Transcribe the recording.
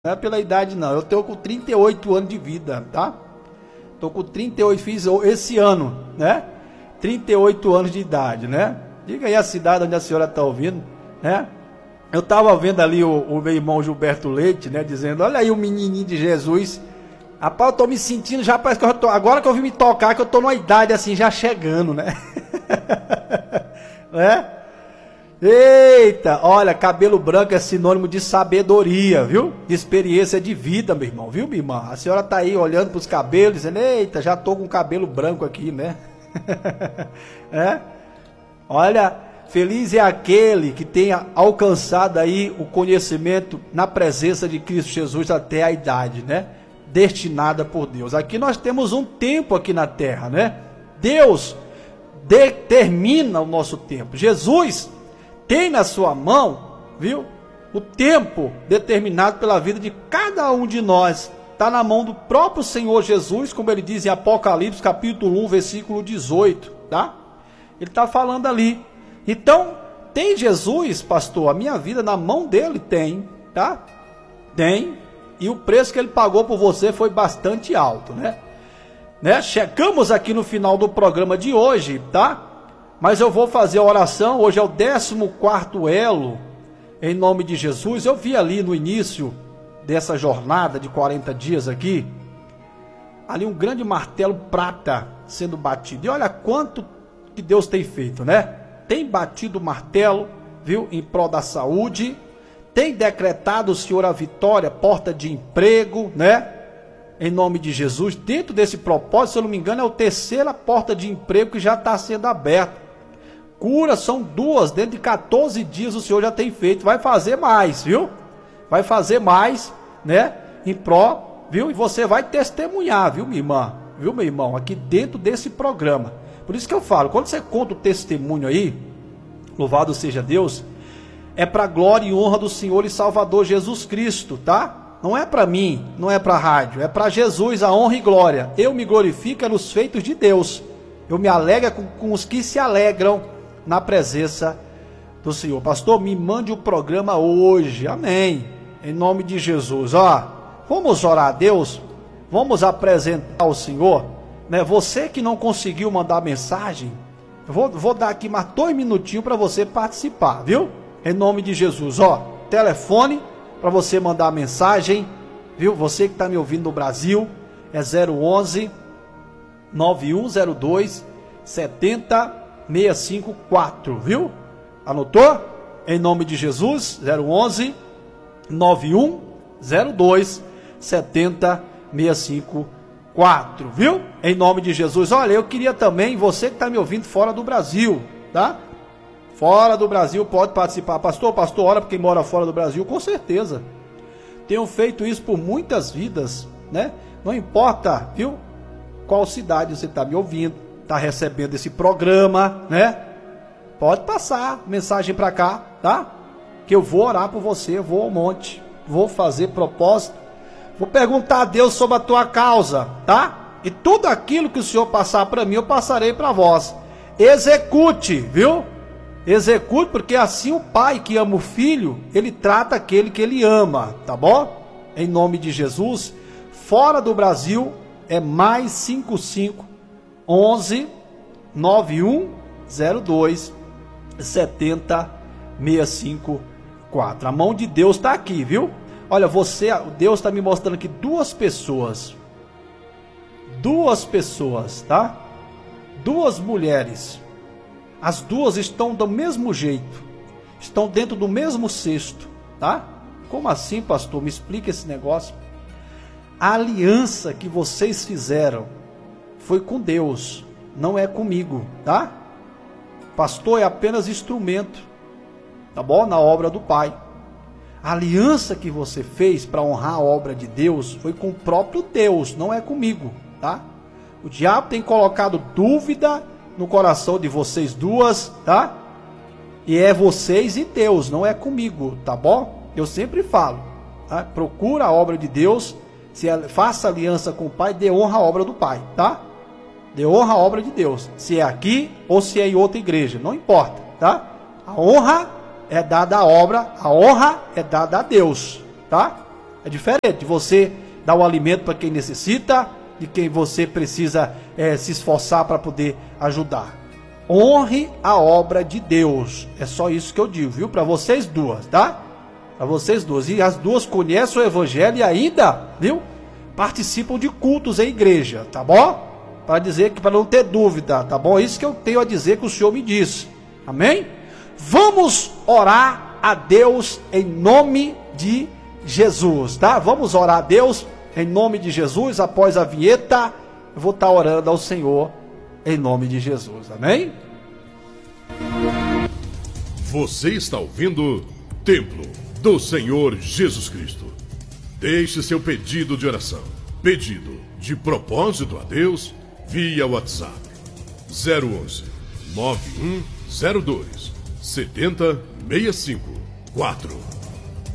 Não é pela idade não, eu estou com 38 anos de vida, tá? Estou com 38, fiz esse ano, né? 38 anos de idade, né? Diga aí a cidade onde a senhora está ouvindo, né? Eu estava vendo ali o meu irmão Gilberto Leite, né? Dizendo, olha aí o menininho de Jesus. Rapaz, eu estou me sentindo já, parece que eu tô, agora que eu vim me tocar, que eu estou numa idade assim, já chegando, né? Né? Eita, olha, cabelo branco é sinônimo de sabedoria, viu? De experiência de vida, meu irmão, viu, minha irmã? A senhora tá aí olhando para os cabelos, dizendo, eita, já tô com cabelo branco aqui, né? É? Olha, feliz é aquele que tenha alcançado aí o conhecimento na presença de Cristo Jesus até a idade, né? Destinada por Deus. Aqui nós temos um tempo aqui na terra, né? Deus determina o nosso tempo. Jesus tem na sua mão, viu? O tempo determinado pela vida de cada um de nós. Está na mão do próprio Senhor Jesus, como ele diz em Apocalipse, capítulo 1, versículo 18, tá? Ele está falando ali. Então, tem Jesus, pastor, a minha vida na mão dele tem, tá? Tem. E o preço que ele pagou por você foi bastante alto, né? Chegamos aqui no final do programa de hoje, tá? Mas eu vou fazer a oração, hoje é o 14º elo, em nome de Jesus. Eu vi ali no início dessa jornada de 40 dias aqui, ali um grande martelo prata sendo batido. E olha quanto que Deus tem feito, né? Tem batido o martelo, viu? Em prol da saúde, tem decretado o Senhor a vitória, porta de emprego, né? Em nome de Jesus, dentro desse propósito, se eu não me engano, é a terceira porta de emprego que já está sendo aberta. Cura são 2, dentro de 14 dias o Senhor já tem feito, vai fazer mais, viu? Vai fazer mais, né? Em pró, viu? E você vai testemunhar, viu, minha irmã? Viu, meu irmão? Aqui dentro desse programa. Por isso que eu falo, quando você conta o testemunho aí, louvado seja Deus, é para glória e honra do Senhor e Salvador Jesus Cristo, tá? Não é para mim, não é para a rádio, é para Jesus a honra e glória. Eu me glorifico nos feitos de Deus. Eu me alegro com os que se alegram na presença do Senhor. Pastor, me mande o programa hoje, amém, em nome de Jesus. Vamos orar a Deus, vamos apresentar ao Senhor, né? Você que não conseguiu mandar mensagem, eu vou dar aqui mais 2 minutinhos para você participar, viu? Em nome de Jesus, telefone para você mandar a mensagem, viu? Você que está me ouvindo no Brasil, é 011 9102 70654, viu? Anotou? Em nome de Jesus, 011 9102 70654, viu? Em nome de Jesus. Olha, eu queria também, você que está me ouvindo fora do Brasil, tá? Fora do Brasil pode participar. Pastor, ora para quem mora fora do Brasil, com certeza. Tenho feito isso por muitas vidas, né? Não importa, viu? Qual cidade você está me ouvindo, está recebendo esse programa, né? Pode passar mensagem para cá, tá? Que eu vou orar por você, vou ao monte, vou fazer propósito, vou perguntar a Deus sobre a tua causa, tá? E tudo aquilo que o Senhor passar para mim, eu passarei para vós. Execute, viu? Execute, porque assim o pai que ama o filho, ele trata aquele que ele ama, tá bom? Em nome de Jesus. Fora do Brasil é mais 55 11 9102 70654. A mão de Deus está aqui, viu? Olha, Deus está me mostrando aqui 2 pessoas, tá? 2 mulheres. As 2 estão do mesmo jeito, estão dentro do mesmo cesto, tá? Como assim, pastor? Me explica esse negócio. A aliança que vocês fizeram foi com Deus, não é comigo, tá? Pastor é apenas instrumento, tá bom? Na obra do Pai. A aliança que você fez para honrar a obra de Deus foi com o próprio Deus, não é comigo, tá? O diabo tem colocado dúvida no coração de vocês 2, tá? E é vocês e Deus, não é comigo, tá bom? Eu sempre falo, tá? Procura a obra de Deus, faça aliança com o Pai, dê honra à obra do Pai, tá? Dê honra à obra de Deus, se é aqui ou se é em outra igreja, não importa, tá? A honra é dada à obra, a honra é dada a Deus, tá? É diferente de você dar o alimento para quem necessita, de quem você precisa se esforçar para poder ajudar. Honre a obra de Deus. É só isso que eu digo, viu? Para vocês duas, tá? Para vocês duas. E as duas conhecem o evangelho e ainda, viu? Participam de cultos em igreja, tá bom? Para dizer que, para não ter dúvida, tá bom? Isso que eu tenho a dizer que o Senhor me disse. Amém? Vamos orar a Deus em nome de Jesus, tá? Vamos orar a Deus em nome de Jesus. Após a vinheta, eu vou estar orando ao Senhor em nome de Jesus. Amém? Você está ouvindo Templo do Senhor Jesus Cristo. Deixe seu pedido de oração, pedido de propósito a Deus via WhatsApp 011 9102 7065 4.